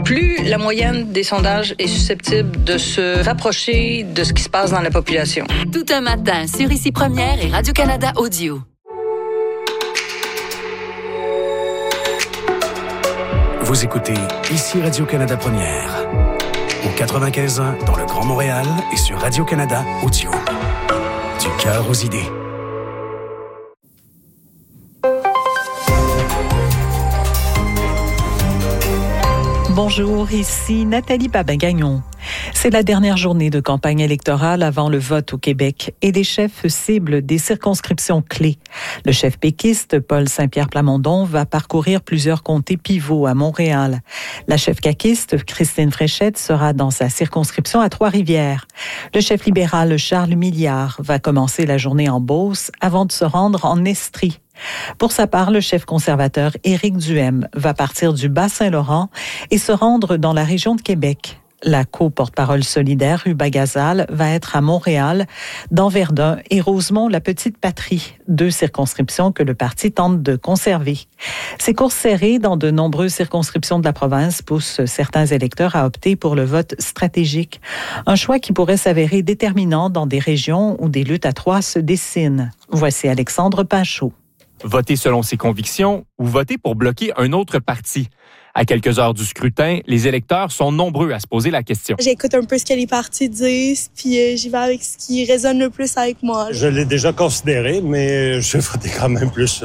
plus la moyenne des sondages est susceptible de se rapprocher de ce qui se passe dans la population. Tout un matin sur Ici Première et Radio-Canada Audio. Vous écoutez Ici Radio-Canada Première, au 95.1 dans le Grand Montréal et sur Radio-Canada Audio. Du cœur aux idées. Bonjour, ici Nathalie Babin-Gagnon. C'est la dernière journée de campagne électorale avant le vote au Québec et les chefs ciblent des circonscriptions clés. Le chef péquiste, Paul Saint-Pierre Plamondon, va parcourir plusieurs comtés pivots à Montréal. La chef caquiste, Christine Fréchette, sera dans sa circonscription à Trois-Rivières. Le chef libéral, Charles Milliard, va commencer la journée en Beauce avant de se rendre en Estrie. Pour sa part, le chef conservateur Éric Duhem va partir du Bas-Saint-Laurent et se rendre dans la région de Québec. La co-porte-parole solidaire, Hubert Gazal, va être à Montréal, dans Verdun et Rosemont-la-Petite-Patrie, 2 circonscriptions que le parti tente de conserver. Ces courses serrées dans de nombreuses circonscriptions de la province poussent certains électeurs à opter pour le vote stratégique, un choix qui pourrait s'avérer déterminant dans des régions où des luttes à 3 se dessinent. Voici Alexandre Pinchot. Voter selon ses convictions ou voter pour bloquer un autre parti. À quelques heures du scrutin, les électeurs sont nombreux à se poser la question. J'écoute un peu ce que les partis disent, puis j'y vais avec ce qui résonne le plus avec moi. Je l'ai déjà considéré, mais je vais voter quand même plus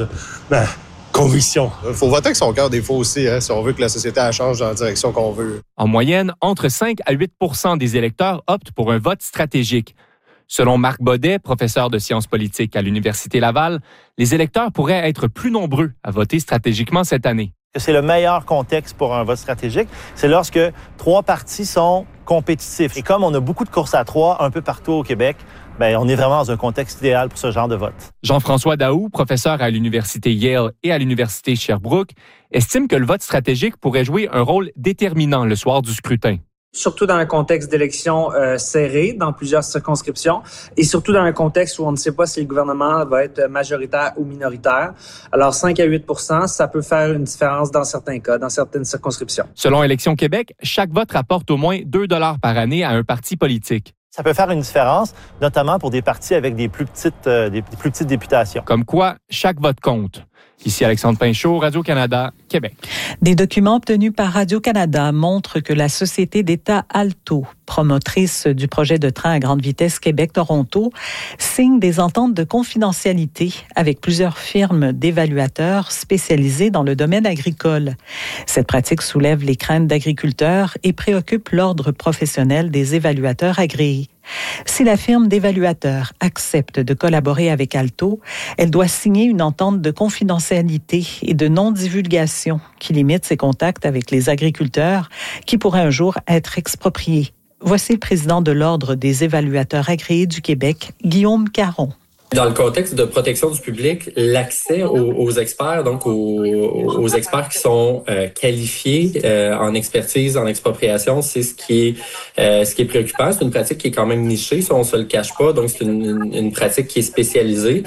conviction. Il faut voter avec son cœur des fois aussi, si on veut que la société change dans la direction qu'on veut. En moyenne, entre 5 à 8 % des électeurs optent pour un vote stratégique. Selon Marc Baudet, professeur de sciences politiques à l'Université Laval, les électeurs pourraient être plus nombreux à voter stratégiquement cette année. C'est le meilleur contexte pour un vote stratégique. C'est lorsque 3 partis sont compétitifs. Et comme on a beaucoup de courses à 3 un peu partout au Québec, on est vraiment dans un contexte idéal pour ce genre de vote. Jean-François Daou, professeur à l'Université Yale et à l'Université Sherbrooke, estime que le vote stratégique pourrait jouer un rôle déterminant le soir du scrutin. Surtout dans un contexte d'élection serré dans plusieurs circonscriptions et surtout dans un contexte où on ne sait pas si le gouvernement va être majoritaire ou minoritaire. Alors 5 à 8 % ça peut faire une différence dans certains cas, dans certaines circonscriptions. Selon Élections Québec, chaque vote rapporte au moins 2 $ par année à un parti politique. Ça peut faire une différence, notamment pour des partis avec des plus petites députations. Comme quoi, chaque vote compte. Ici Alexandre Pinchot, Radio-Canada, Québec. Des documents obtenus par Radio-Canada montrent que la société d'État Alto, promotrice du projet de train à grande vitesse Québec-Toronto, signe des ententes de confidentialité avec plusieurs firmes d'évaluateurs spécialisés dans le domaine agricole. Cette pratique soulève les craintes d'agriculteurs et préoccupe l'ordre professionnel des évaluateurs agréés. Si la firme d'évaluateurs accepte de collaborer avec Alto, elle doit signer une entente de confidentialité et de non-divulgation qui limite ses contacts avec les agriculteurs qui pourraient un jour être expropriés. Voici le président de l'Ordre des évaluateurs agréés du Québec, Guillaume Caron. Dans le contexte de protection du public, l'accès aux experts, donc aux experts qui sont qualifiés en expertise, en expropriation, c'est ce qui est préoccupant. C'est une pratique qui est quand même nichée, ça on se le cache pas. Donc c'est une pratique qui est spécialisée.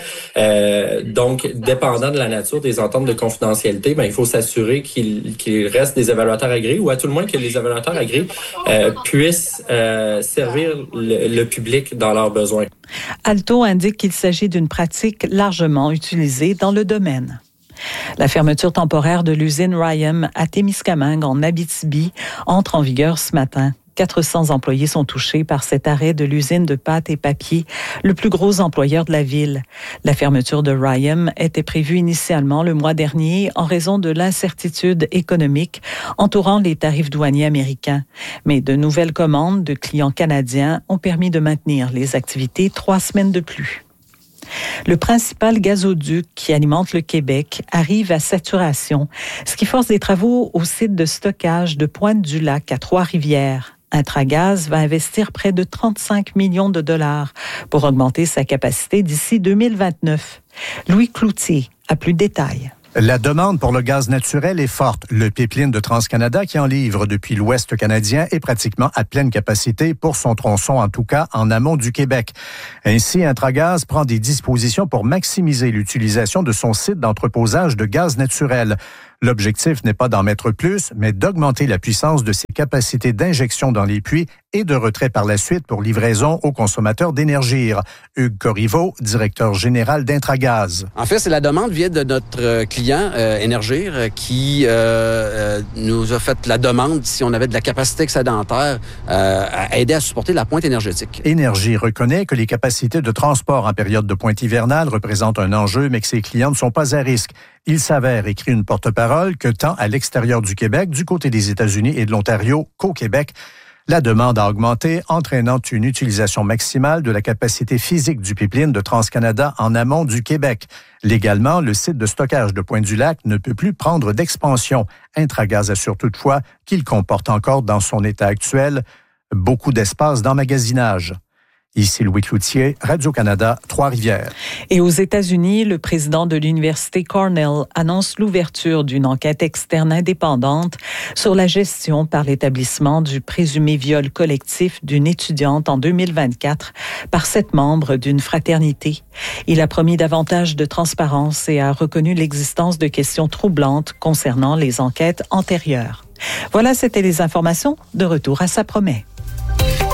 Donc dépendant de la nature des ententes de confidentialité, il faut s'assurer qu'il reste des évaluateurs agréés ou à tout le moins que les évaluateurs agréés puissent servir le public dans leurs besoins. Alto indique qu'il s'agit d'une pratique largement utilisée dans le domaine. La fermeture temporaire de l'usine Ryam à Témiscamingue, en Abitibi, entre en vigueur ce matin. 400 employés sont touchés par cet arrêt de l'usine de pâte et papier, le plus gros employeur de la ville. La fermeture de Ryam était prévue initialement le mois dernier en raison de l'incertitude économique entourant les tarifs douaniers américains. Mais de nouvelles commandes de clients canadiens ont permis de maintenir les activités 3 semaines de plus. Le principal gazoduc qui alimente le Québec arrive à saturation, ce qui force des travaux au site de stockage de Pointe-du-Lac à Trois-Rivières. Intragaz va investir près de 35 millions de dollars pour augmenter sa capacité d'ici 2029. Louis Cloutier a plus de détails. La demande pour le gaz naturel est forte. Le pipeline de TransCanada, qui en livre depuis l'Ouest canadien, est pratiquement à pleine capacité pour son tronçon, en tout cas en amont du Québec. Ainsi, Intragaz prend des dispositions pour maximiser l'utilisation de son site d'entreposage de gaz naturel. L'objectif n'est pas d'en mettre plus, mais d'augmenter la puissance de ses capacités d'injection dans les puits et de retrait par la suite pour livraison aux consommateurs d'Énergir. Hugues Corriveau, directeur général d'Intragaz. En fait, c'est la demande vient de notre client Énergir qui nous a fait la demande si on avait de la capacité excédentaire à aider à supporter la pointe énergétique. Énergir reconnaît que les capacités de transport en période de pointe hivernale représentent un enjeu, mais que ses clients ne sont pas à risque. Il s'avère, écrit une porte-parole, que tant à l'extérieur du Québec, du côté des États-Unis et de l'Ontario qu'au Québec, la demande a augmenté, entraînant une utilisation maximale de la capacité physique du pipeline de TransCanada en amont du Québec. Légalement, le site de stockage de Pointe-du-Lac ne peut plus prendre d'expansion. Intragaz assure toutefois qu'il comporte encore dans son état actuel beaucoup d'espace d'emmagasinage. Ici Louis Cloutier, Radio-Canada, Trois-Rivières. Et aux États-Unis, le président de l'Université Cornell annonce l'ouverture d'une enquête externe indépendante sur la gestion par l'établissement du présumé viol collectif d'une étudiante en 2024 par 7 membres d'une fraternité. Il a promis davantage de transparence et a reconnu l'existence de questions troublantes concernant les enquêtes antérieures. Voilà, c'était les informations. De retour à Ça promet.